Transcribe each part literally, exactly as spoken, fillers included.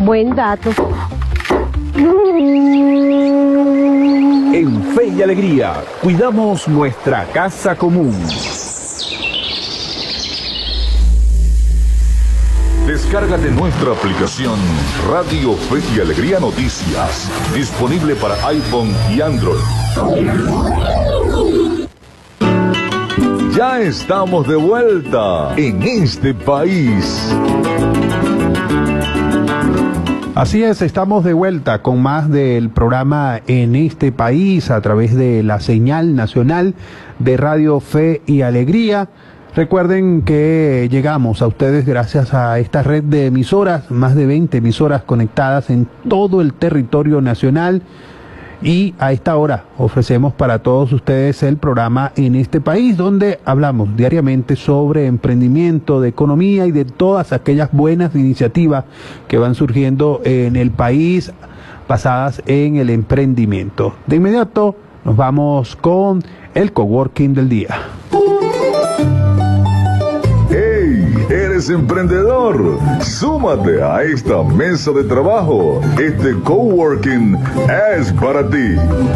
Buen dato. En Fe y Alegría, cuidamos nuestra casa común. Descárgate nuestra aplicación Radio Fe y Alegría Noticias, disponible para iPhone y Android. Ya estamos de vuelta en este país. Así es, estamos de vuelta con más del programa En este país a través de la señal nacional de Radio Fe y Alegría. Recuerden que llegamos a ustedes gracias a esta red de emisoras, más de veinte emisoras conectadas en todo el territorio nacional. Y a esta hora ofrecemos para todos ustedes el programa En este país, donde hablamos diariamente sobre emprendimiento, de economía y de todas aquellas buenas iniciativas que van surgiendo en el país basadas en el emprendimiento. De inmediato nos vamos con el coworking del día. ¿Eres emprendedor? Súmate a esta mesa de trabajo. Este coworking es para ti.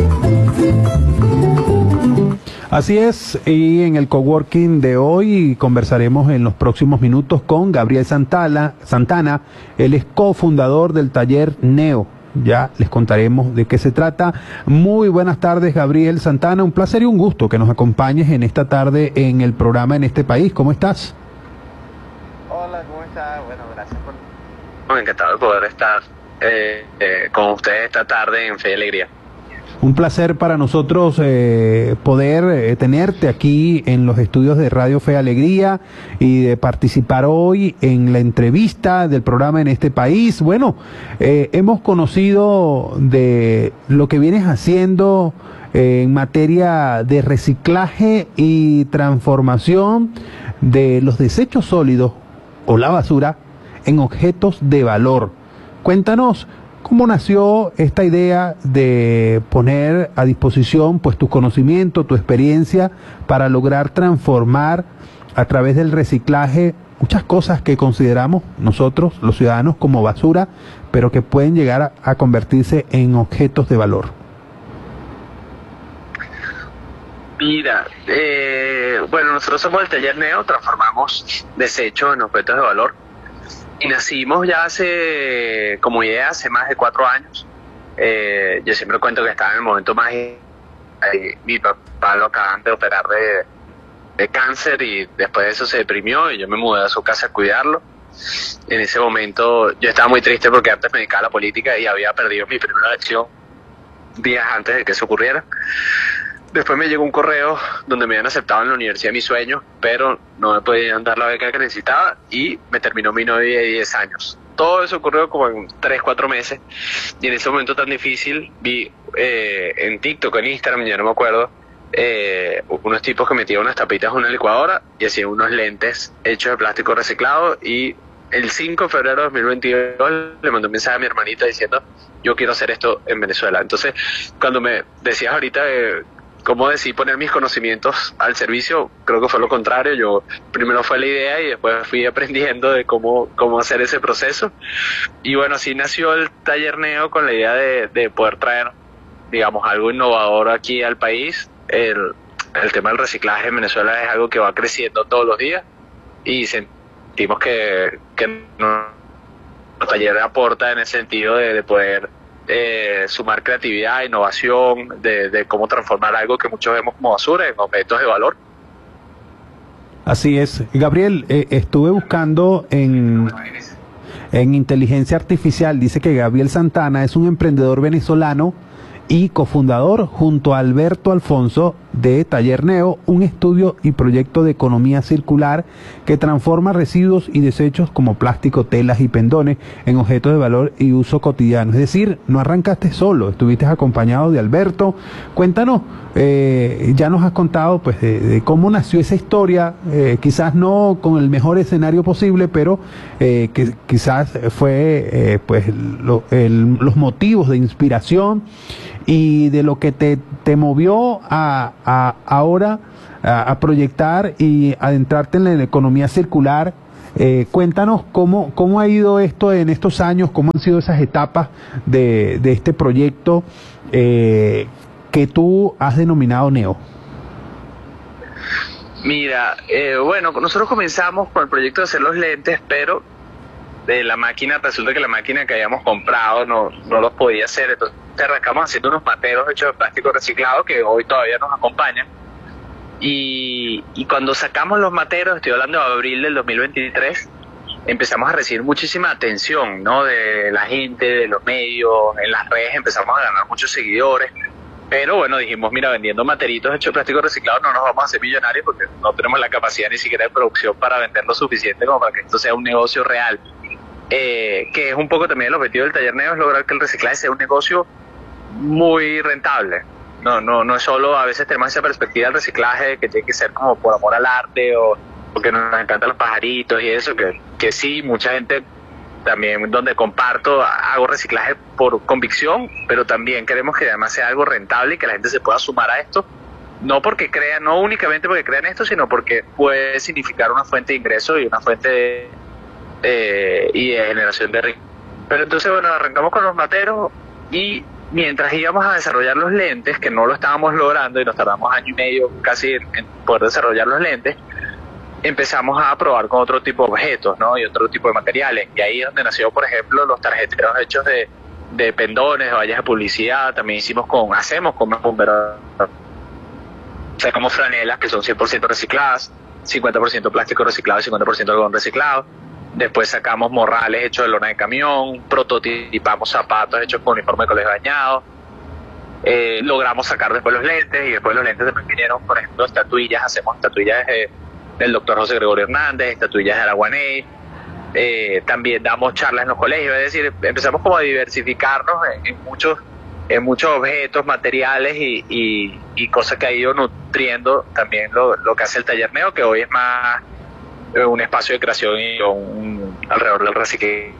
Así es, y en el coworking de hoy conversaremos en los próximos minutos con Gabriel Santana, Santana, él es cofundador del taller Neo. Ya les contaremos de qué se trata. Muy buenas tardes, Gabriel Santana, un placer y un gusto que nos acompañes en esta tarde en el programa En este país. ¿Cómo estás? Hola, ¿cómo estás? Bueno, gracias por... Encantado de poder estar eh, eh, con ustedes esta tarde en Fe y Alegría. Un placer para nosotros eh, poder eh, tenerte aquí en los estudios de Radio Fe y Alegría y de participar hoy en la entrevista del programa En este país. Bueno, eh, hemos conocido de lo que vienes haciendo eh, en materia de reciclaje y transformación de los desechos sólidos o la basura en objetos de valor. Cuéntanos cómo nació esta idea de poner a disposición pues tu conocimiento, tu experiencia para lograr transformar a través del reciclaje muchas cosas que consideramos nosotros los ciudadanos como basura, pero que pueden llegar a, a convertirse en objetos de valor. Mira, eh, bueno, nosotros somos el taller Neo, transformamos desechos en objetos de valor y nacimos ya hace, como idea, hace más de cuatro años. Eh, yo siempre cuento que estaba en el momento más... Eh, mi papá lo acaban de operar de, de cáncer y después de eso se deprimió y yo me mudé a su casa a cuidarlo. En ese momento yo estaba muy triste porque antes me dedicaba a la política y había perdido mi primera elección días antes de que eso ocurriera. Después me llegó un correo donde me habían aceptado en la universidad de mis sueños, pero no me podían dar la beca que necesitaba y me terminó mi novia de diez años. Todo eso ocurrió como en tres, cuatro meses y en ese momento tan difícil vi eh, en TikTok, en Instagram, ya no me acuerdo, eh, unos tipos que metían unas tapitas en una licuadora y hacían unos lentes hechos de plástico reciclado y el cinco de febrero de dos mil veintidós le mandé un mensaje a mi hermanita diciendo yo quiero hacer esto en Venezuela. Entonces, cuando me decías ahorita de cómo decidí poner mis conocimientos al servicio, creo que fue lo contrario. Yo primero fue la idea y después fui aprendiendo de cómo, cómo hacer ese proceso. Y bueno, así nació el taller Neo con la idea de, de poder traer, digamos, algo innovador aquí al país. El, el tema del reciclaje en Venezuela es algo que va creciendo todos los días y sentimos que, que nuestro taller aporta en el sentido de, de poder Eh, sumar creatividad, innovación, de, de cómo transformar algo que muchos vemos como basura en objetos de valor. Así es. Gabriel, eh, estuve buscando en, en inteligencia artificial, dice que Gabriel Santana es un emprendedor venezolano y cofundador junto a Alberto Alfonso de Taller Neo, un estudio y proyecto de economía circular que transforma residuos y desechos como plástico, telas y pendones en objetos de valor y uso cotidiano. Es decir, no arrancaste solo, estuviste acompañado de Alberto. Cuéntanos, eh, ya nos has contado pues de, de cómo nació esa historia, eh, quizás no con el mejor escenario posible, pero eh, que quizás fue eh, pues lo, el, los motivos de inspiración y de lo que te, te movió a, a ahora a, a proyectar y adentrarte en la economía circular Eh, cuéntanos cómo, cómo ha ido esto en estos años, cómo han sido esas etapas de, de este proyecto eh, que tú has denominado NEO. Mira, eh, bueno, nosotros comenzamos con el proyecto de hacer los lentes, pero de la máquina, resulta que la máquina que habíamos comprado no, no los podía hacer, entonces arrancamos haciendo unos materos hechos de plástico reciclado que hoy todavía nos acompañan. Y, y cuando sacamos los materos, estoy hablando de abril del dos mil veintitrés, empezamos a recibir muchísima atención, ¿no? De la gente, de los medios, en las redes empezamos a ganar muchos seguidores. Pero bueno, dijimos, mira, vendiendo materitos hechos de plástico reciclado no nos vamos a hacer millonarios porque no tenemos la capacidad ni siquiera de producción para vender lo suficiente como para que esto sea un negocio real. Eh, que es un poco también el objetivo del taller NEO, es lograr que el reciclaje sea un negocio muy rentable. No, no, no es solo, a veces tenemos esa perspectiva del reciclaje que tiene que ser como por amor al arte o porque nos encantan los pajaritos y eso, que, que sí, mucha gente también donde comparto, hago reciclaje por convicción, pero también queremos que además sea algo rentable y que la gente se pueda sumar a esto, no porque crean, no únicamente porque crean esto, sino porque puede significar una fuente de ingreso y una fuente de, eh, y de generación de riqueza. Pero entonces, bueno, arrancamos con los materos y mientras íbamos a desarrollar los lentes, que no lo estábamos logrando y nos tardamos año y medio casi en, en poder desarrollar los lentes, empezamos a probar con otro tipo de objetos, ¿no? Y otro tipo de materiales. Y ahí es donde nació, por ejemplo, los tarjeteros hechos de, de pendones, de vallas de publicidad. También hicimos con, hacemos con bomberos. Sacamos franelas que son cien por ciento recicladas, cincuenta por ciento plástico reciclado y cincuenta por ciento algodón reciclado. Después sacamos morrales hechos de lona de camión, prototipamos zapatos hechos con uniforme de colegio dañado. Eh, logramos sacar después los lentes y después los lentes también vinieron, por ejemplo, estatuillas. Hacemos estatuillas de del doctor José Gregorio Hernández, estatuillas de Araguaney, eh, también damos charlas en los colegios, es decir, empezamos como a diversificarnos en, en muchos en muchos objetos, materiales y, y, y cosas que ha ido nutriendo también lo, lo que hace el taller NEO, que hoy es más eh, un espacio de creación y un, alrededor del reciclaje.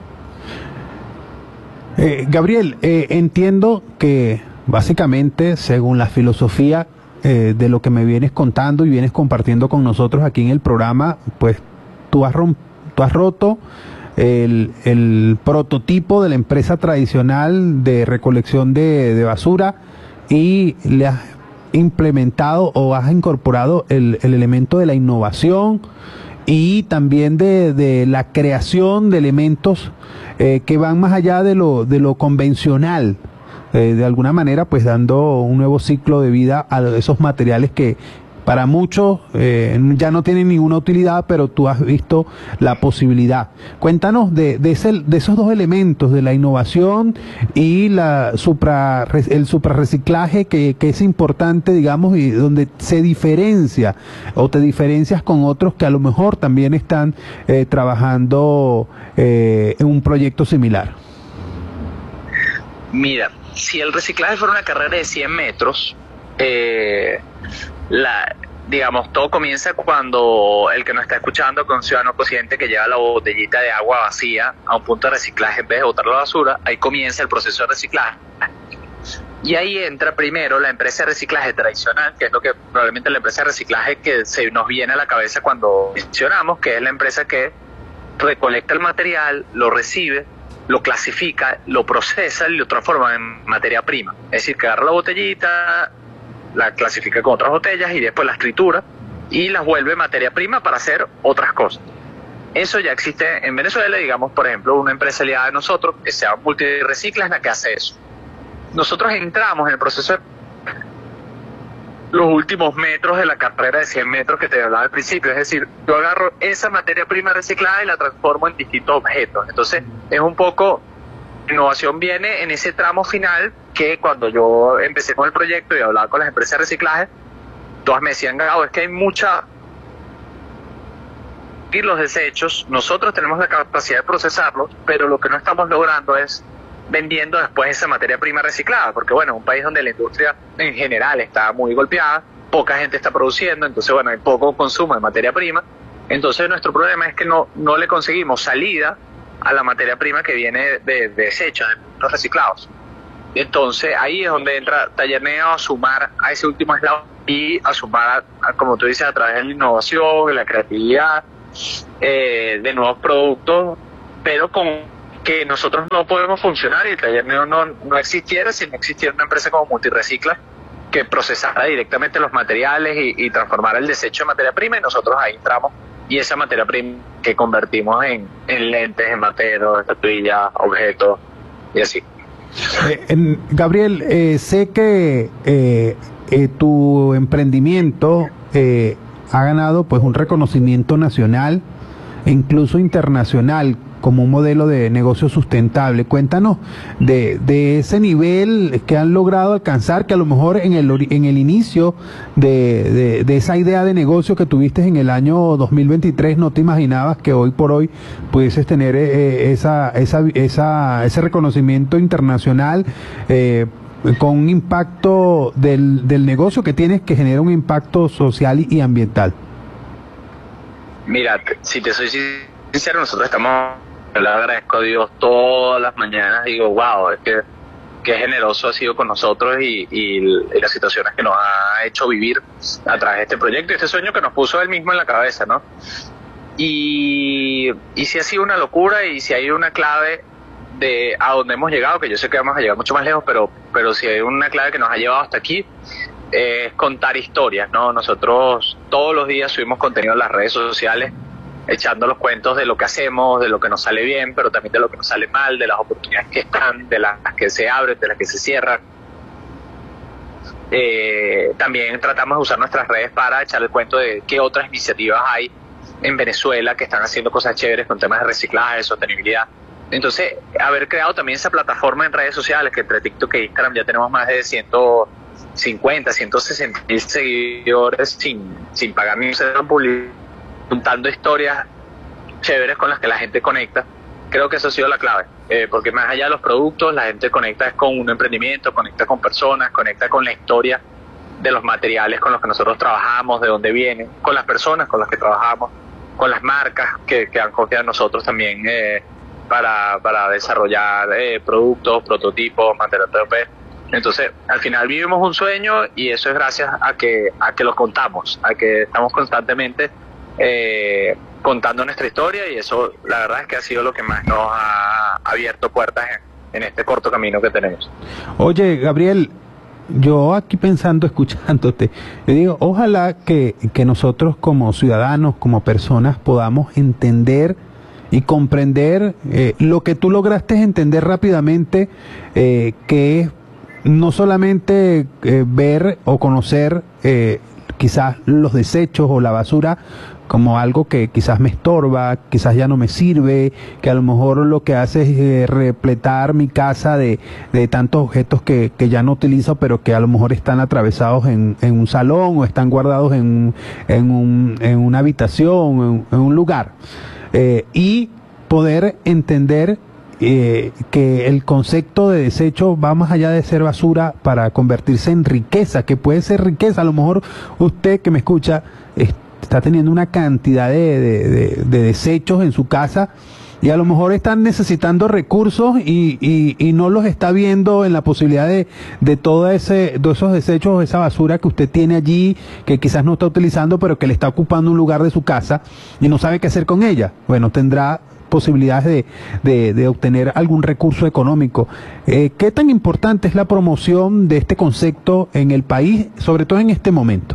Eh, Gabriel, eh, entiendo que básicamente, según la filosofía Eh, de lo que me vienes contando y vienes compartiendo con nosotros aquí en el programa, pues tú has, rom tú has roto el, el prototipo de la empresa tradicional de recolección de, de basura y le has implementado o has incorporado el, el elemento de la innovación y también de, de la creación de elementos eh, que van más allá de lo, de lo convencional. Eh, de alguna manera pues dando un nuevo ciclo de vida a esos materiales que para muchos eh, ya no tienen ninguna utilidad, pero tú has visto la posibilidad. Cuéntanos de, de, ese, de esos dos elementos, de la innovación y la supra, el suprarreciclaje, que, que es importante, digamos, y donde se diferencia o te diferencias con otros que a lo mejor también están eh, trabajando eh, en un proyecto similar. Mira, si el reciclaje fuera una carrera de cien metros, eh, la, digamos, todo comienza cuando el que nos está escuchando, con un ciudadano consciente que lleva la botellita de agua vacía a un punto de reciclaje en vez de botarlo a la basura, ahí comienza el proceso de reciclaje. Y ahí entra primero la empresa de reciclaje tradicional, que es lo que probablemente la empresa de reciclaje que se nos viene a la cabeza cuando mencionamos, que es la empresa que recolecta el material, lo recibe, lo clasifica, lo procesa y lo transforma en materia prima. Es decir, que agarra la botellita, la clasifica con otras botellas y después las tritura y las vuelve materia prima para hacer otras cosas. Eso ya existe en Venezuela, digamos, por ejemplo, una empresa aliada de nosotros, que se llama Multirecicla, es la que hace eso. Nosotros entramos en el proceso de los últimos metros de la carrera de cien metros que te hablaba al principio, es decir, yo agarro esa materia prima reciclada y la transformo en distintos objetos. Entonces es un poco, innovación viene en ese tramo final, que cuando yo empecé con el proyecto y hablaba con las empresas de reciclaje, todas me decían, Gabo, es que hay mucha, y los desechos, nosotros tenemos la capacidad de procesarlos, pero lo que no estamos logrando es vendiendo después esa materia prima reciclada, porque bueno, un país donde la industria en general está muy golpeada, poca gente está produciendo, entonces bueno, hay poco consumo de materia prima, entonces nuestro problema es que no, no le conseguimos salida a la materia prima que viene de, de desechos, de los reciclados. Entonces ahí es donde entra Taller NEO a sumar a ese último eslabón y a sumar, a, a, como tú dices, a través de la innovación, de la creatividad, eh, de nuevos productos, pero con que nosotros no podemos funcionar y el taller Neo no, no existiera si no existiera una empresa como Multirecicla que procesara directamente los materiales y, y transformara el desecho en materia prima, y nosotros ahí entramos y esa materia prima que convertimos en, en lentes, en materos, estatuillas, objetos y así. Eh, en, Gabriel, eh, sé que eh, eh, tu emprendimiento eh, ha ganado pues un reconocimiento nacional e incluso internacional como un modelo de negocio sustentable. Cuéntanos de, de ese nivel que han logrado alcanzar, que a lo mejor en el, en el inicio de, de, de esa idea de negocio que tuviste en el año dos mil veintitrés no te imaginabas que hoy por hoy pudieses tener eh, esa, esa, esa, ese reconocimiento internacional eh, con un impacto del, del negocio que tienes, que genera un impacto social y ambiental. Mira, si te soy sincero, nosotros estamos, le agradezco a Dios todas las mañanas, digo, wow, es que qué generoso ha sido con nosotros y, y, y las situaciones que nos ha hecho vivir a través de este proyecto y este sueño que nos puso él mismo en la cabeza, ¿no? Y, y si ha sido una locura y si hay una clave de a dónde hemos llegado, que yo sé que vamos a llegar mucho más lejos, pero, pero si hay una clave que nos ha llevado hasta aquí, eh, es contar historias, ¿no? Nosotros todos los días subimos contenido en las redes sociales, echando los cuentos de lo que hacemos, de lo que nos sale bien, pero también de lo que nos sale mal, de las oportunidades que están, de las que se abren, de las que se cierran. Eh, también tratamos de usar nuestras redes para echar el cuento de qué otras iniciativas hay en Venezuela que están haciendo cosas chéveres con temas de reciclaje, sostenibilidad. Entonces, haber creado también esa plataforma en redes sociales, que entre TikTok e Instagram ya tenemos más de ciento cincuenta, ciento sesenta mil seguidores sin, sin pagar ni un centavo publicidad, juntando historias chéveres con las que la gente conecta. Creo que eso ha sido la clave, eh, porque más allá de los productos, la gente conecta es con un emprendimiento, conecta con personas, conecta con la historia de los materiales con los que nosotros trabajamos, de dónde vienen, con las personas con las que trabajamos, con las marcas que, que han confiado en nosotros también eh, para, para desarrollar eh, productos, prototipos, materiales P P. Entonces, al final vivimos un sueño y eso es gracias a que, a que lo contamos, a que estamos constantemente Eh, contando nuestra historia, y eso la verdad es que ha sido lo que más nos ha abierto puertas en, en este corto camino que tenemos. Oye, Gabriel, yo aquí pensando, escuchándote, yo digo, ojalá que, que nosotros como ciudadanos, como personas, podamos entender y comprender eh, lo que tú lograste entender rápidamente, eh, que es no solamente eh, ver o conocer eh, quizás los desechos o la basura como algo que quizás me estorba, quizás ya no me sirve, que a lo mejor lo que hace es eh, repletar mi casa de, de tantos objetos que, que ya no utilizo, pero que a lo mejor están atravesados en, en un salón o están guardados en, en, un, en una habitación, en, en un lugar. Eh, y poder entender eh, que el concepto de desecho va más allá de ser basura para convertirse en riqueza, que puede ser riqueza. A lo mejor usted que me escucha está teniendo una cantidad de, de, de, de desechos en su casa y a lo mejor están necesitando recursos y, y, y no los está viendo en la posibilidad de, de todo ese, de esos desechos, esa basura que usted tiene allí, que quizás no está utilizando, pero que le está ocupando un lugar de su casa y no sabe qué hacer con ella. Bueno, tendrá posibilidades de, de, de obtener algún recurso económico. Eh, ¿Qué tan importante es la promoción de este concepto en el país, sobre todo en este momento?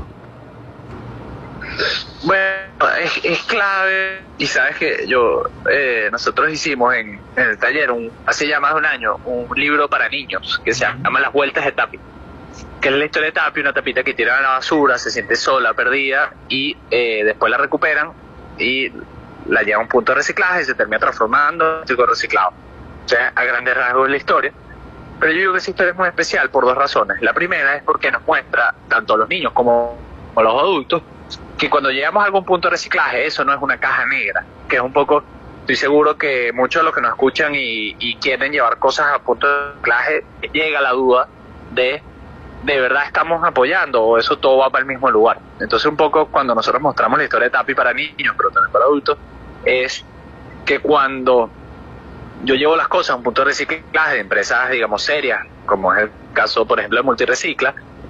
Bueno, es, es clave, y sabes que yo, eh, nosotros hicimos en, en el taller, un, hace ya más de un año, un libro para niños que se llama Las Vueltas de Tapi, que es la historia de Tapi, una tapita que tira a la basura, se siente sola, perdida, y eh, después la recuperan y la lleva a un punto de reciclaje y se termina transformando en plástico reciclado. O sea, a grandes rasgos es la historia. Pero yo digo que esa historia es muy especial por dos razones. La primera es porque nos muestra, tanto a los niños como a los adultos, que cuando llegamos a algún punto de reciclaje, eso no es una caja negra, que es un poco, estoy seguro que muchos de los que nos escuchan y, y quieren llevar cosas a punto de reciclaje, llega la duda de, ¿de verdad estamos apoyando o eso todo va para el mismo lugar? Entonces un poco cuando nosotros mostramos la historia de Tapi para niños, pero también para adultos, es que cuando yo llevo las cosas a un punto de reciclaje de empresas, digamos, serias, como es el caso, por ejemplo, de Multirecicla,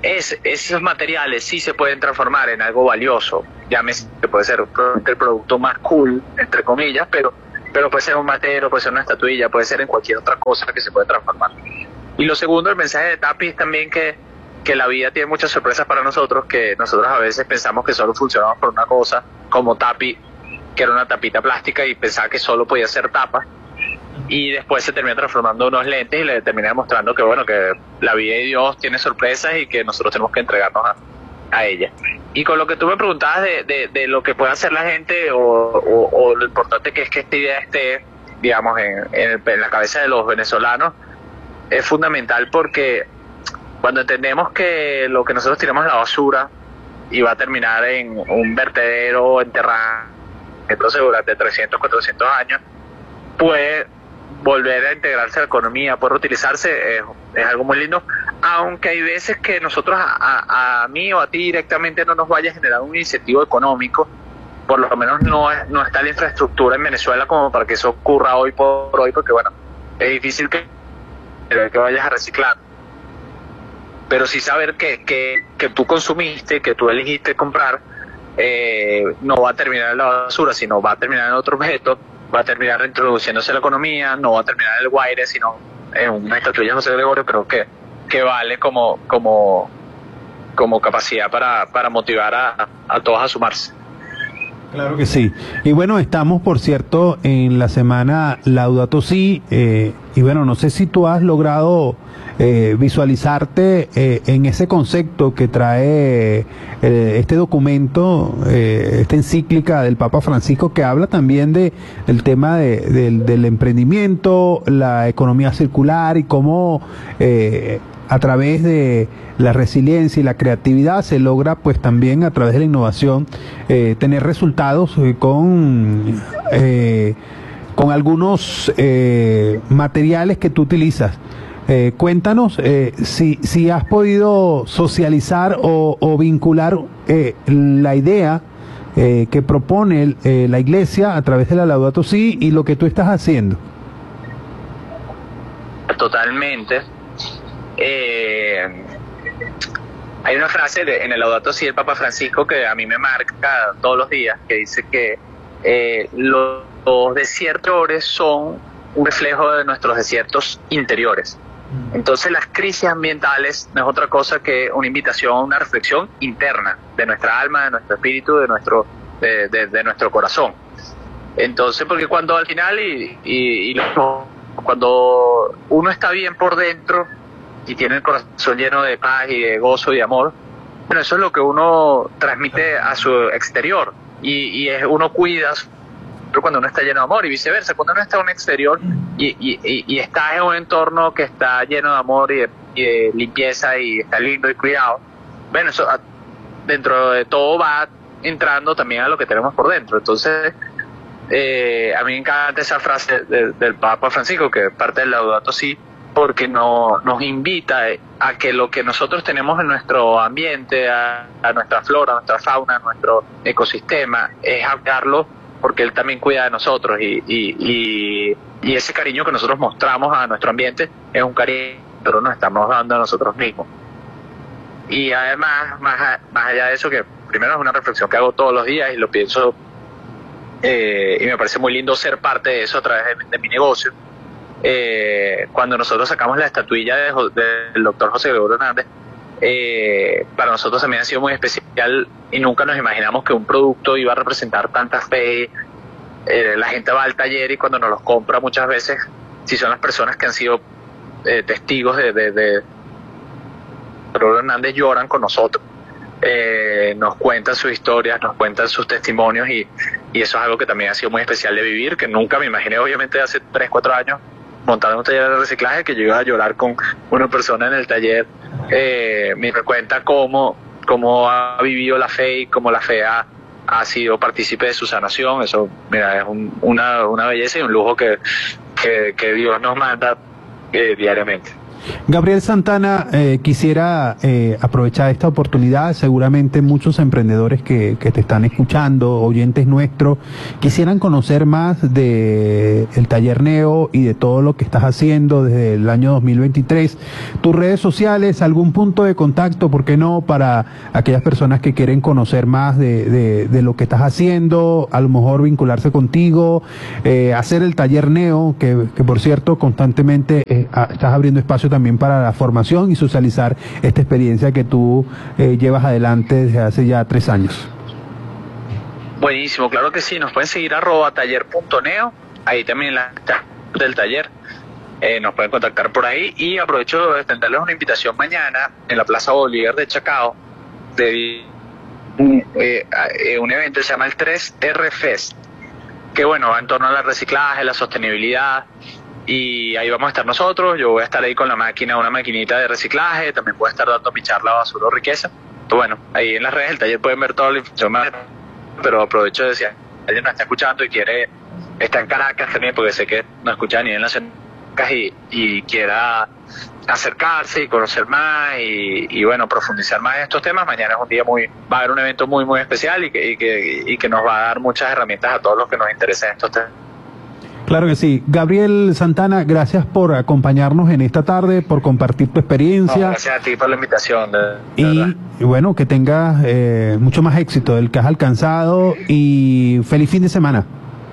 es, esos materiales sí se pueden transformar en algo valioso, llámese que puede ser el producto más cool, entre comillas, pero, pero puede ser un matero, puede ser una estatuilla, puede ser en cualquier otra cosa que se puede transformar. Y lo segundo, el mensaje de Tapi es también que, que la vida tiene muchas sorpresas para nosotros, que nosotros a veces pensamos que solo funcionamos por una cosa, como Tapi, que era una tapita plástica y pensaba que solo podía ser tapa, y después se termina transformando en unos lentes y le termina demostrando que bueno, que la vida de Dios tiene sorpresas y que nosotros tenemos que entregarnos a, a ella. Y con lo que tú me preguntabas de, de, de lo que puede hacer la gente o, o, o lo importante que es que esta idea esté, digamos, en, en, el, en la cabeza de los venezolanos, es fundamental, porque cuando entendemos que lo que nosotros tiramos a la basura y va a terminar en un vertedero enterrado, entonces durante trescientos, cuatrocientos años, puede volver a integrarse a la economía, puede reutilizarse, es, es algo muy lindo, aunque hay veces que nosotros, a, a, a mí o a ti directamente, no nos vaya a generar un incentivo económico, por lo menos no, es, no está la infraestructura en Venezuela como para que eso ocurra hoy por hoy, porque bueno, es difícil que, que vayas a reciclar, pero sí saber que, que, que tú consumiste, que tú elegiste comprar, eh, no va a terminar en la basura, sino va a terminar en otro objeto, va a terminar reintroduciéndose a la economía, no va a terminar en el Guaire, sino en una estatuilla de José Gregorio, pero que, que vale como, como, como capacidad para, para motivar a, a todos a sumarse. Claro que sí. Y bueno, estamos, por cierto, en la semana Laudato Si, eh, y bueno, no sé si tú has logrado eh, visualizarte eh, en ese concepto que trae eh, este documento, eh, esta encíclica del Papa Francisco, que habla también de el tema de, del, del emprendimiento, la economía circular y cómo eh, a través de la resiliencia y la creatividad se logra, pues también a través de la innovación, eh, tener resultados eh, con eh, con algunos eh, materiales que tú utilizas. Eh, cuéntanos eh, si, si has podido socializar o, o vincular eh, la idea eh, que propone eh, la Iglesia a través de la Laudato Si y lo que tú estás haciendo. Totalmente. Eh, hay una frase de, en el Laudato Si del Papa Francisco que a mí me marca todos los días, que dice que eh, los, los desiertos son un reflejo de nuestros desiertos interiores. Entonces las crisis ambientales no es otra cosa que una invitación a una reflexión interna de nuestra alma, de nuestro espíritu, de nuestro, de, de, de nuestro corazón. Entonces, porque cuando al final y, y, y lo, cuando uno está bien por dentro y tiene el corazón lleno de paz y de gozo y de amor, bueno, eso es lo que uno transmite a su exterior, y, y es, uno cuida cuando uno está lleno de amor, y viceversa, cuando uno está en un exterior y, y, y, y está en un entorno que está lleno de amor y de, y de limpieza y está lindo y cuidado, bueno, eso dentro de todo va entrando también a lo que tenemos por dentro. Entonces eh, a mí me encanta esa frase de, del Papa Francisco, que parte del Laudato Si, porque no, nos invita a que lo que nosotros tenemos en nuestro ambiente, a, a nuestra flora, a nuestra fauna, a nuestro ecosistema, es hablarlo, porque él también cuida de nosotros, y, y, y, y ese cariño que nosotros mostramos a nuestro ambiente es un cariño que nosotros nos estamos dando a nosotros mismos. Y además, más, más allá de eso, que primero es una reflexión que hago todos los días y lo pienso, eh, y me parece muy lindo ser parte de eso a través de, de mi negocio. Eh, cuando nosotros sacamos la estatuilla de, de, del doctor José Gregorio Hernández, eh, para nosotros también ha sido muy especial, y nunca nos imaginamos que un producto iba a representar tanta fe. Eh, la gente va al taller y cuando nos los compra, muchas veces, si son las personas que han sido eh, testigos de, de, de Gregorio Hernández, lloran con nosotros, eh, nos cuentan sus historias, nos cuentan sus testimonios, y, y eso es algo que también ha sido muy especial de vivir, que nunca me imaginé, obviamente, hace tres, cuatro años montando un taller de reciclaje, que yo iba a llorar con una persona en el taller. Eh, me cuenta cómo, cómo ha vivido la fe y cómo la fe ha, ha sido partícipe de su sanación. Eso, mira, es un, una, una belleza y un lujo que, que, que Dios nos manda eh, diariamente. Gabriel Santana, eh, quisiera eh, aprovechar esta oportunidad. Seguramente muchos emprendedores que, que te están escuchando, oyentes nuestros, quisieran conocer más de el Taller Neo y de todo lo que estás haciendo desde el año dos mil veintitrés. Tus redes sociales, algún punto de contacto, ¿por qué no? Para aquellas personas que quieren conocer más de, de, de lo que estás haciendo, a lo mejor vincularse contigo, eh, hacer el Taller Neo, que, que por cierto constantemente eh, a, estás abriendo espacio también para la formación y socializar esta experiencia que tú eh, llevas adelante desde hace ya tres años. Buenísimo, claro que sí, nos pueden seguir arroba taller punto neo, ahí también la del taller, eh, nos pueden contactar por ahí, y aprovecho de extenderles una invitación mañana en la Plaza Bolívar de Chacao, de un, eh, eh, un evento que se llama el tres R Fest, que bueno, va en torno al reciclaje, la sostenibilidad, y ahí vamos a estar nosotros. Yo voy a estar ahí con la máquina, una maquinita de reciclaje, también voy a estar dando mi charla Basura o Riqueza. Entonces, bueno, ahí en las redes del taller pueden ver toda la información más, pero aprovecho de decir, alguien nos está escuchando y quiere, está en Caracas también, porque sé que nos escucha a nivel nacional y, y quiera acercarse y conocer más y, y bueno, profundizar más en estos temas. Mañana es un día muy, va a haber un evento muy muy especial y que, y que, y que nos va a dar muchas herramientas a todos los que nos interesen estos temas. Claro que sí. Gabriel Santana, gracias por acompañarnos en esta tarde, por compartir tu experiencia. No, gracias a ti por la invitación. De, de y, y bueno, que tengas eh, mucho más éxito del que has alcanzado y feliz fin de semana.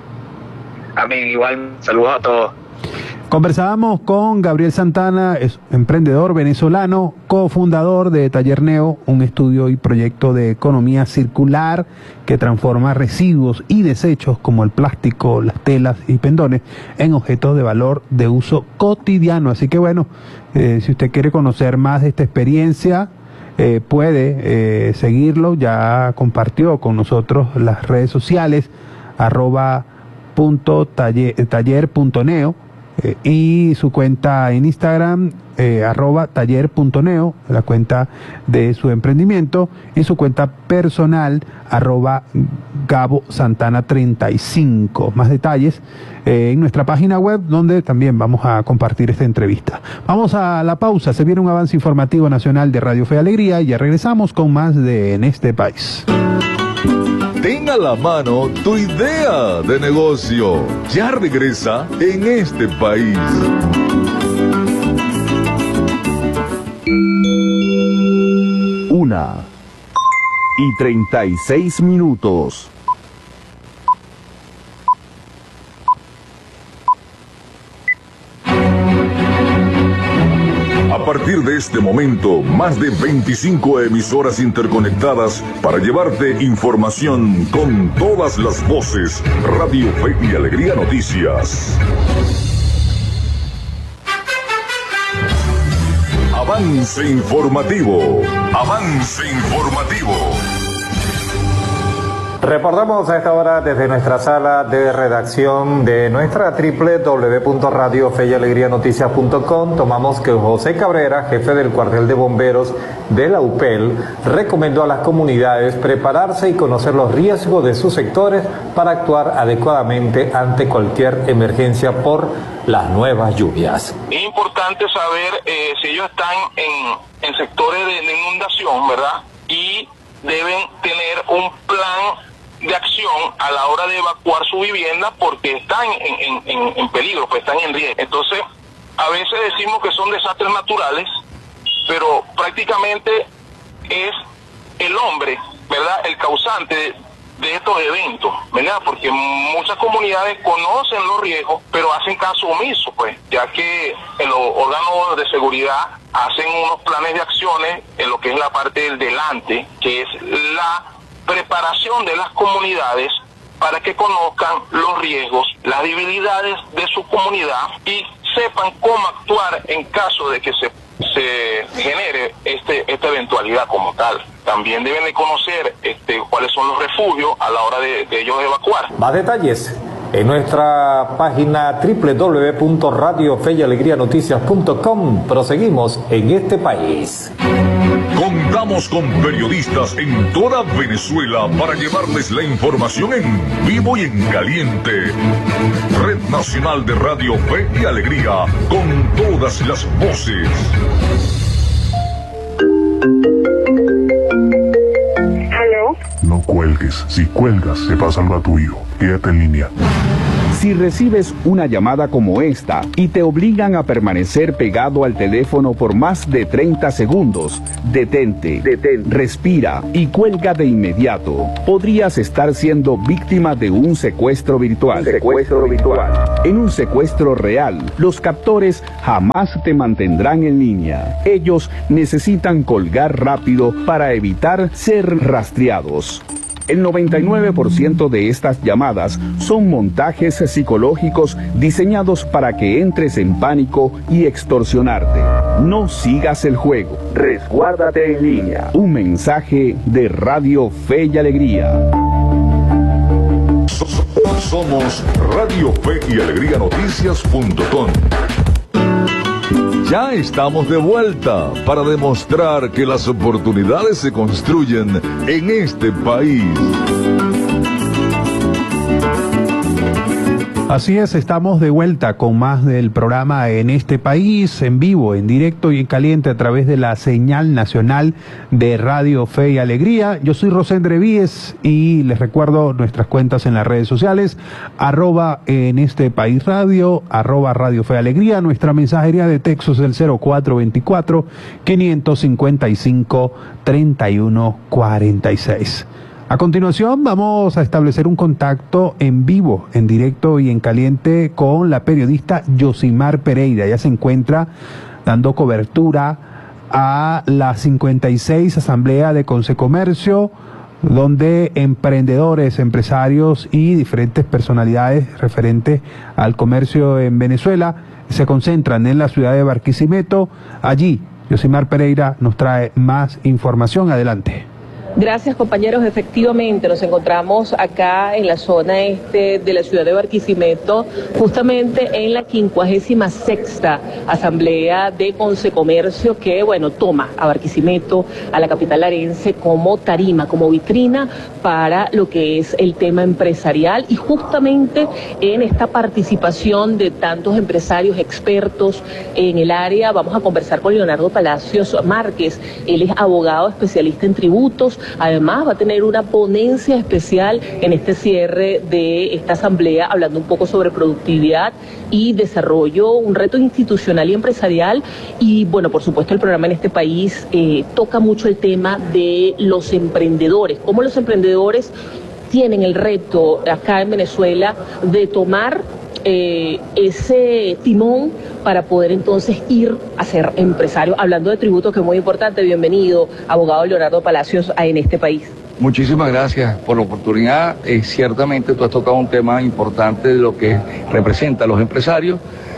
Amén, igual, saludos a todos. Conversábamos con Gabriel Santana, es emprendedor venezolano, cofundador de Taller Neo, un estudio y proyecto de economía circular que transforma residuos y desechos como el plástico, las telas y pendones en objetos de valor de uso cotidiano. Así que bueno, eh, si usted quiere conocer más de esta experiencia, eh, puede eh, seguirlo. Ya compartió con nosotros las redes sociales, arroba punto taller, taller punto neo. Eh, y su cuenta en Instagram, eh, arroba taller punto neo, la cuenta de su emprendimiento, y su cuenta personal, arroba Gabo Santana treinta y cinco. Más detalles eh, en nuestra página web, donde también vamos a compartir esta entrevista. Vamos a la pausa, se viene un avance informativo nacional de Radio Fe y Alegría y ya regresamos con más de En este País. Ten a la mano tu idea de negocio. Ya regresa En este País. Una y treinta y seis minutos. A partir de este momento, más de veinticinco emisoras interconectadas para llevarte información con todas las voces. Radio Fe y Alegría Noticias. Avance informativo. Avance informativo. Reportamos a esta hora desde nuestra sala de redacción de nuestra doble u doble u doble u punto radio fe y alegría noticias punto com. Tomamos que José Cabrera, jefe del cuartel de bomberos de la U P E L, recomendó a las comunidades prepararse y conocer los riesgos de sus sectores para actuar adecuadamente ante cualquier emergencia por las nuevas lluvias. Es importante saber eh, si ellos están en, en sectores de, de inundación, ¿verdad? Y deben tener un plan de acción a la hora de evacuar su vivienda porque están en, en, en, en peligro, pues están en riesgo. Entonces, a veces decimos que son desastres naturales, pero prácticamente es el hombre, ¿verdad?, el causante de, de estos eventos, ¿verdad? Porque muchas comunidades conocen los riesgos, pero hacen caso omiso, pues, ya que los órganos de seguridad hacen unos planes de acciones en lo que es la parte del delante, que es la preparación de las comunidades para que conozcan los riesgos, las debilidades de su comunidad y sepan cómo actuar en caso de que se, se genere este, esta eventualidad como tal. También deben de conocer este, cuáles son los refugios a la hora de, de ellos evacuar. Más detalles en nuestra página doble u doble u doble u punto radio fe y alegría noticias punto com. Proseguimos en este país. Contamos con periodistas en toda Venezuela para llevarles la información en vivo y en caliente. Red Nacional de Radio Fe y Alegría, con todas las voces. ¿Aló? No cuelgues. Si cuelgas, se pasa algo a tu hijo. Quédate en línea. Si recibes una llamada como esta y te obligan a permanecer pegado al teléfono por más de treinta segundos, detente, detente, respira y cuelga de inmediato. Podrías estar siendo víctima de un secuestro virtual. Secuestro virtual. En un secuestro real, los captores jamás te mantendrán en línea. Ellos necesitan colgar rápido para evitar ser rastreados. El noventa y nueve por ciento de estas llamadas son montajes psicológicos diseñados para que entres en pánico y extorsionarte. No sigas el juego. Resguárdate en línea. Un mensaje de Radio Fe y Alegría. Somos Radio Fe y Alegría Noticias punto com. Ya estamos de vuelta para demostrar que las oportunidades se construyen en este país. Así es, estamos de vuelta con más del programa En este país, en vivo, en directo y en caliente a través de la señal nacional de Radio Fe y Alegría. Yo soy Rosendre Víez y les recuerdo nuestras cuentas en las redes sociales, arroba En este país radio, arroba Radio Fe y Alegría, nuestra mensajería de textos del cero cuatro veinticuatro, quinientos cincuenta y cinco, treinta y uno cuarenta y seis. A continuación vamos a establecer un contacto en vivo, en directo y en caliente con la periodista Yosimar Pereira. Ella se encuentra dando cobertura a la cincuenta y seis Asamblea de Consecomercio, donde emprendedores, empresarios y diferentes personalidades referentes al comercio en Venezuela se concentran en la ciudad de Barquisimeto. Allí, Yosimar Pereira nos trae más información. Adelante. Gracias, compañeros. Efectivamente, nos encontramos acá en la zona este de la ciudad de Barquisimeto, justamente en la quincuagésima sexta Asamblea de Consecomercio, que, bueno, toma a Barquisimeto, a la capital arense, como tarima, como vitrina para lo que es el tema empresarial. Y justamente en esta participación de tantos empresarios expertos en el área, vamos a conversar con Leonardo Palacios Márquez. Él es abogado especialista en tributos. Además, va a tener una ponencia especial en este cierre de esta asamblea, hablando un poco sobre productividad y desarrollo, un reto institucional y empresarial. Y bueno, por supuesto, el programa En este país eh, toca mucho el tema de los emprendedores, cómo los emprendedores tienen el reto acá en Venezuela de tomar Eh, ese timón para poder entonces ir a ser empresario. Hablando de tributos, que es muy importante. Bienvenido, abogado Leonardo Palacios, a En este país. Muchísimas gracias por la oportunidad. Eh, ciertamente tú has tocado un tema importante de lo que representa a los empresarios,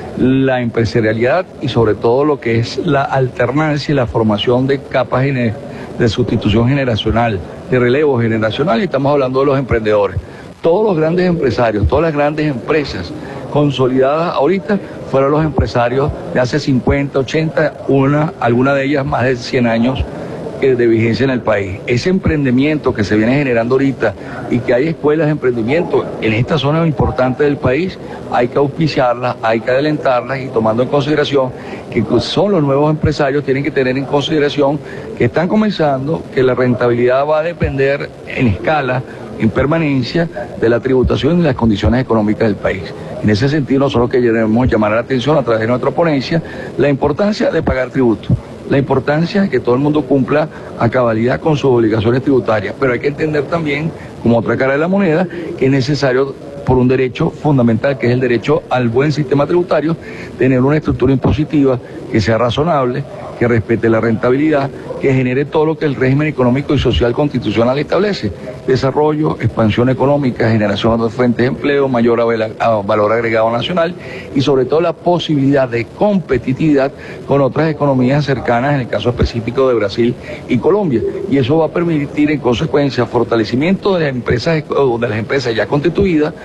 la empresarialidad y sobre todo lo que es la alternancia y la formación de capas de sustitución generacional, de relevo generacional, y estamos hablando de los emprendedores. Todos los grandes empresarios, todas las grandes empresas consolidadas ahorita fueron los empresarios de hace cincuenta, ochenta, una, alguna de ellas más de cien años de vigencia en el país. Ese emprendimiento que se viene generando ahorita y que hay escuelas de emprendimiento en esta zona importante del país, hay que auspiciarlas, hay que adelantarlas, y tomando en consideración que son los nuevos empresarios, tienen que tener en consideración que están comenzando, que la rentabilidad va a depender en escala, en permanencia, de la tributación y las condiciones económicas del país. En ese sentido, nosotros queremos llamar la atención a través de nuestra ponencia la importancia de pagar tributo, la importancia de que todo el mundo cumpla a cabalidad con sus obligaciones tributarias, pero hay que entender también, como otra cara de la moneda, que es necesario, por un derecho fundamental, que es el derecho al buen sistema tributario, tener una estructura impositiva que sea razonable, que respete la rentabilidad, que genere todo lo que el régimen económico y social constitucional establece: desarrollo, expansión económica, generación de fuentes de empleo, mayor valor agregado nacional y sobre todo la posibilidad de competitividad con otras economías cercanas, en el caso específico de Brasil y Colombia. Y eso va a permitir, en consecuencia, fortalecimiento de las empresas, de las empresas ya constituidas,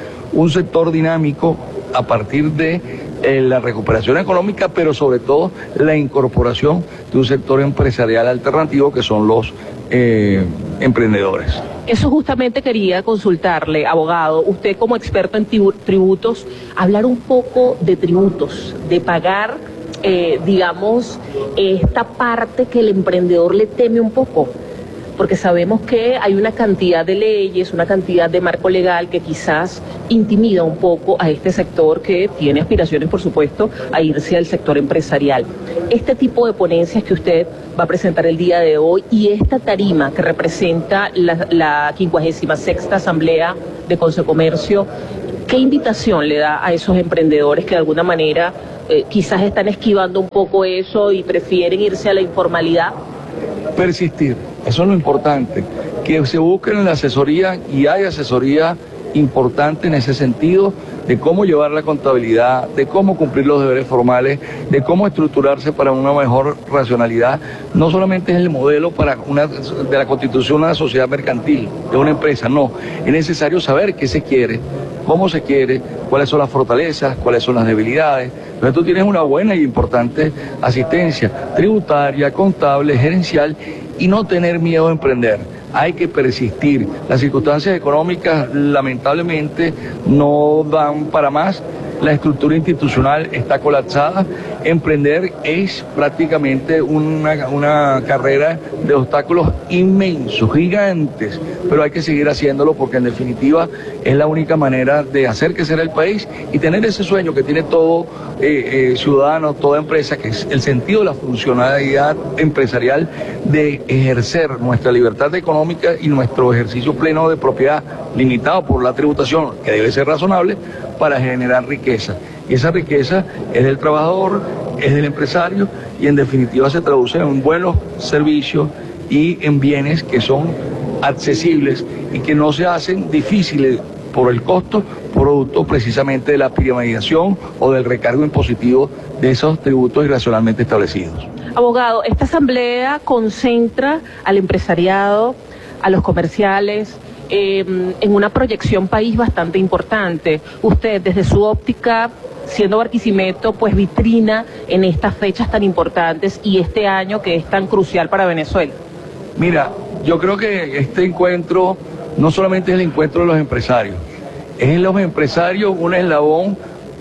un sector dinámico a partir de eh, la recuperación económica, pero sobre todo la incorporación de un sector empresarial alternativo que son los eh, emprendedores. Eso justamente quería consultarle, abogado, usted como experto en tributos, hablar un poco de tributos, de pagar, eh, digamos, esta parte que el emprendedor le teme un poco, porque sabemos que hay una cantidad de leyes, una cantidad de marco legal que quizás intimida un poco a este sector que tiene aspiraciones, por supuesto, a irse al sector empresarial. Este tipo de ponencias que usted va a presentar el día de hoy y esta tarima que representa la, la quincuagésima sexta Asamblea de Concecomercio, ¿qué invitación le da a esos emprendedores que de alguna manera eh, quizás están esquivando un poco eso y prefieren irse a la informalidad? Persistir, eso es lo importante, que se busquen la asesoría, y hay asesoría importante en ese sentido, de cómo llevar la contabilidad, de cómo cumplir los deberes formales, de cómo estructurarse para una mejor racionalidad. No solamente es el modelo para una, de la constitución de una sociedad mercantil, de una empresa, no, es necesario saber qué se quiere, cómo se quiere, cuáles son las fortalezas, cuáles son las debilidades. Entonces tú tienes una buena y importante asistencia tributaria, contable, gerencial, y no tener miedo a emprender. Hay que persistir. Las circunstancias económicas lamentablemente no dan para más. La estructura institucional está colapsada. Emprender es prácticamente una, una carrera de obstáculos inmensos, gigantes, pero hay que seguir haciéndolo porque en definitiva es la única manera de hacer crecer el país y tener ese sueño que tiene todo eh, eh, ciudadano, toda empresa, que es el sentido de la funcionalidad empresarial, de ejercer nuestra libertad económica y nuestro ejercicio pleno de propiedad, limitado por la tributación, que debe ser razonable, para generar riqueza. Y esa riqueza es del trabajador, es del empresario, y en definitiva se traduce en buenos servicios y en bienes que son accesibles y que no se hacen difíciles por el costo, producto precisamente de la piramidalización o del recargo impositivo de esos tributos irracionalmente establecidos. Abogado, esta asamblea concentra al empresariado, a los comerciales, Eh, en una proyección país bastante importante. Usted, desde su óptica, siendo Barquisimeto, pues vitrina en estas fechas tan importantes y este año que es tan crucial para Venezuela. Mira, yo creo que este encuentro no solamente es el encuentro de los empresarios, es en los empresarios un eslabón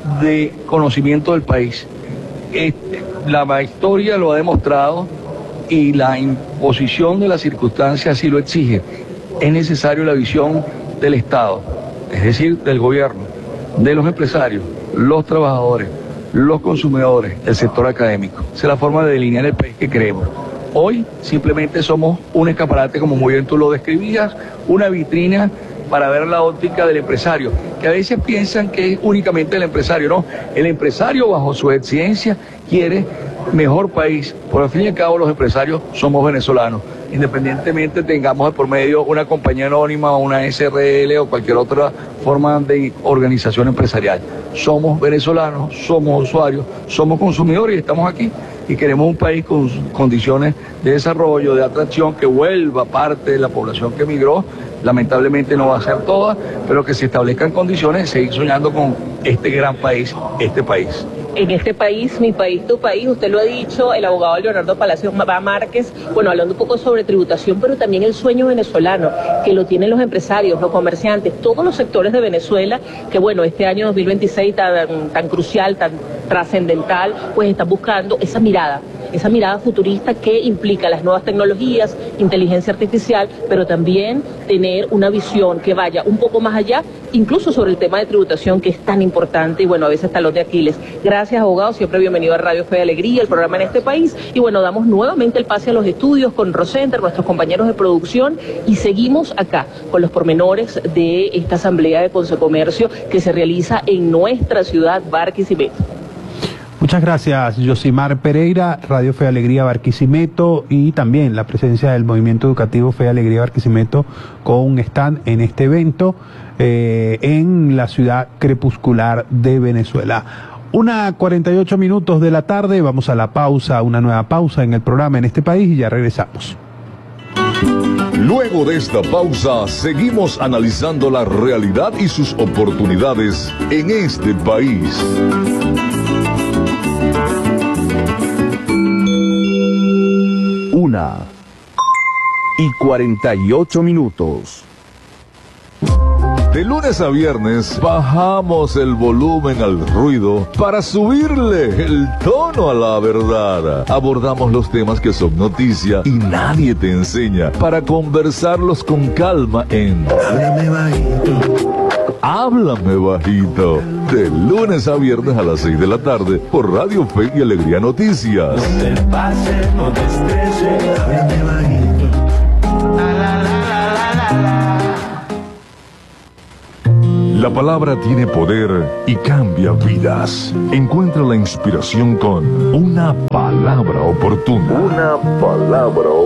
de conocimiento del país. Este, la historia lo ha demostrado y la imposición de las circunstancias así lo exige. Es necesario la visión del Estado, es decir, del gobierno, de los empresarios, los trabajadores, los consumidores, el sector académico. Esa es la forma de delinear el país que queremos. Hoy simplemente somos un escaparate, como muy bien tú lo describías, una vitrina para ver la óptica del empresario, que a veces piensan que es únicamente el empresario. No, el empresario bajo su exigencia quiere mejor país. Por al fin y al cabo los empresarios somos venezolanos, independientemente tengamos de por medio una compañía anónima o una S R L o cualquier otra forma de organización empresarial. Somos venezolanos, somos usuarios, somos consumidores y estamos aquí. Y queremos un país con condiciones de desarrollo, de atracción, que vuelva parte de la población que emigró. Lamentablemente no va a ser toda, pero que se establezcan condiciones de seguir soñando con este gran país, este país. En este país, mi país, tu país, usted lo ha dicho, el abogado Leonardo Palacios Márquez, bueno, hablando un poco sobre tributación, pero también el sueño venezolano, que lo tienen los empresarios, los comerciantes, todos los sectores de Venezuela, que bueno, este año dos mil veintiséis tan, tan crucial, tan trascendental, pues están buscando esa mirada, esa mirada futurista que implica las nuevas tecnologías, inteligencia artificial, pero también tener una visión que vaya un poco más allá, incluso sobre el tema de tributación, que es tan importante y bueno, a veces talón de Aquiles. Gracias, abogado, siempre bienvenido a Radio Fe y Alegría, el programa en este país, y bueno, damos nuevamente el pase a los estudios con Rosenter, nuestros compañeros de producción, y seguimos acá con los pormenores de esta asamblea de Concecomercio que se realiza en nuestra ciudad, Barquisimeto. Muchas gracias, Yosimar Pereira, Radio Fe y Alegría Barquisimeto, y también la presencia del Movimiento Educativo Fe y Alegría Barquisimeto con un stand en este evento eh, en la ciudad crepuscular de Venezuela. Una cuarenta y ocho minutos de la tarde, vamos a la pausa, una nueva pausa en el programa en este país y ya regresamos. Luego de esta pausa, seguimos analizando la realidad y sus oportunidades en este país. Una y cuarenta y ocho minutos. De lunes a viernes bajamos el volumen al ruido para subirle el tono a la verdad. Abordamos los temas que son noticia y nadie te enseña para conversarlos con calma en Háblame Bajito. Háblame Bajito. De lunes a viernes a las seis de la tarde por Radio Fe y Alegría Noticias. No te pases, no te estreses, háblame bajito. La, la, la, la, la, la. La palabra tiene poder y cambia vidas. Encuentra la inspiración con una palabra oportuna. Una palabra oportuna.